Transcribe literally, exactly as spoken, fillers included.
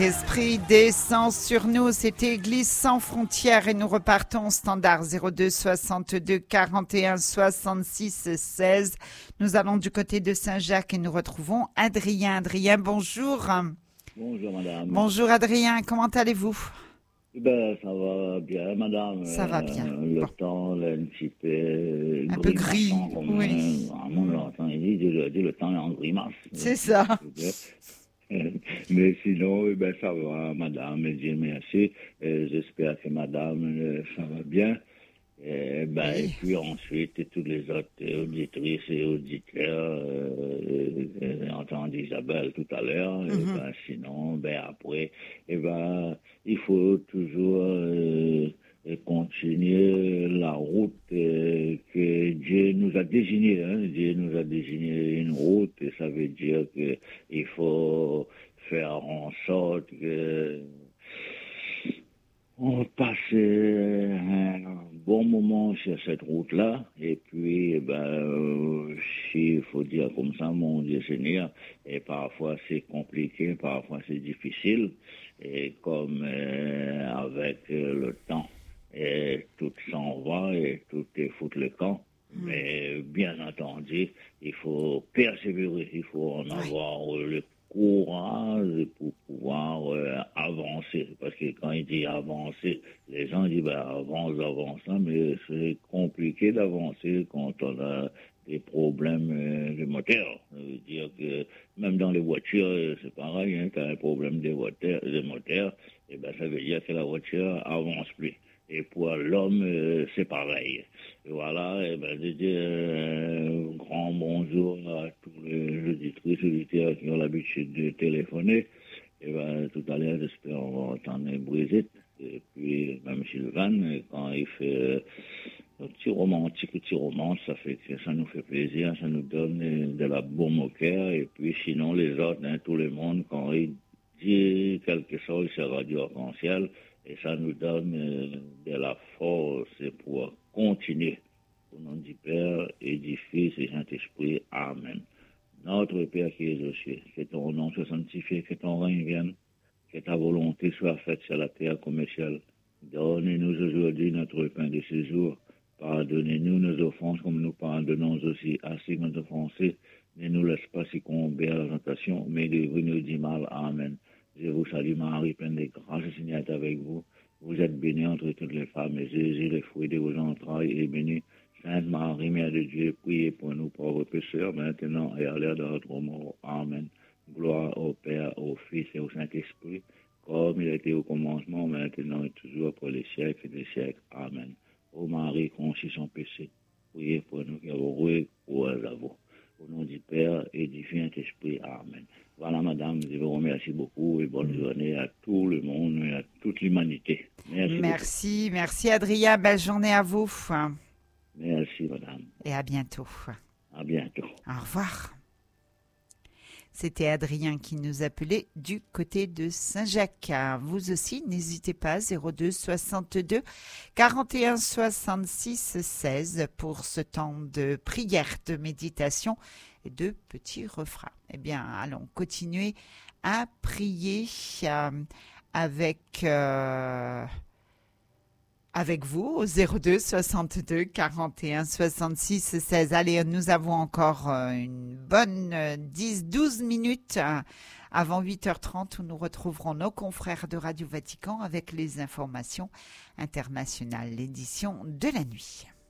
Esprit descend sur nous, c'était Église sans frontières et nous repartons au standard zéro deux soixante-deux quarante et un soixante-six seize. Nous allons du côté de Saint-Jacques et nous retrouvons Adrien. Adrien, bonjour. Bonjour madame. Bonjour Adrien, comment allez-vous? Ben, ça va bien madame. Ça va bien. Euh, le Bon. temps là, un petit peu Un peu gris, comme, oui. euh, vraiment, longtemps, il dit, dit, le, dit, le temps est en grimace. C'est ça. Mais sinon, eh ben, ça va, madame, Dieu merci. Euh, J'espère que madame, euh, ça va bien. Et, ben, Oui. et puis ensuite, et toutes les autres auditrices et auditeurs, euh, euh, entendu Isabelle tout à l'heure, et Mhm. ben, sinon, ben, après, et ben, il faut toujours euh, continuer la route euh, que Dieu nous a désignée. Hein. Dieu nous a désigné une route, et ça veut dire qu'il faut faire en sorte que on passe euh, un bon moment sur cette route-là, et puis, eh ben, euh, s'il faut dire comme ça, mon Dieu Seigneur, et parfois c'est compliqué, parfois c'est difficile, et comme euh, avec euh, le temps, et tout s'en va, et tout est foutu le camp. Mm. Mais bien entendu, il faut persévérer, il faut en Oui. avoir euh, le courage pour pouvoir euh, avancer. Parce que quand il dit avancer, les gens disent ben, avance, avance, hein, mais c'est compliqué d'avancer quand on a des problèmes euh, de moteur. Ça veut dire que même dans les voitures, euh, c'est pareil, hein, quand il y a un problème de, voiture, de moteur, et ben, ça veut dire que la voiture avance plus. Et pour l'homme, euh, c'est pareil. Et voilà, et ben, je dis euh, un grand bonjour à tous les auditrices et auditeurs qui ont l'habitude de téléphoner. Et ben, tout à l'heure, j'espère on va entendre Brigitte, et puis même Sylvain, et quand il fait euh, un petit romantique, un petit roman, ça fait que ça nous fait plaisir, ça nous donne euh, de la baume au cœur. Et puis sinon, les autres, hein, tout le monde, quand il dit quelque chose sur Radio Arc-en-Ciel, et ça nous donne euh, de la force pour continuer. Au nom du Père et du Fils et du Saint-Esprit. Amen. Notre Père qui es aux cieux, que ton nom soit sanctifié, que ton règne vienne, que ta volonté soit faite sur la terre comme au ciel. Donne-nous aujourd'hui notre pain de ce jour. Pardonnez-nous nos offenses comme nous pardonnons aussi à ceux qui nous ont offensés. Ne nous laisse pas succomber à la tentation, mais délivre-nous du mal. Amen. Je vous salue Marie, pleine de grâce, le Seigneur est avec vous. Vous êtes bénie entre toutes les femmes, et Jésus, le fruit de vos entrailles, est béni. Sainte Marie, Mère de Dieu, priez pour nous pauvres pécheurs, maintenant et à l'heure de notre mort. Amen. Gloire au Père, au Fils et au Saint-Esprit, comme il était au commencement, maintenant et toujours pour les siècles des siècles. Amen. Ô Marie, conçue sans péché, priez pour nous qui avons recours à vous. Au nom du Père et du Saint-Esprit. Amen. Voilà, madame, je vous remercie beaucoup et bonne journée à tout le monde et à toute l'humanité. Merci. Merci, merci Adrien, belle journée à vous. Beaucoup. Merci, madame. Et à bientôt. À bientôt. Au revoir. C'était Adrien qui nous appelait du côté de Saint-Jacques. Vous aussi, n'hésitez pas, zéro deux soixante-deux quarante et un soixante-six seize pour ce temps de prière, de méditation et de petits refrains. Eh bien, allons continuer à prier euh, avec... Euh, avec vous au zéro deux soixante-deux quarante et un soixante-six seize. Allez, nous avons encore euh, une bonne euh, dix douze minutes euh, avant huit heures trente où nous retrouverons nos confrères de Radio Vatican avec les informations internationales, l'édition de la nuit.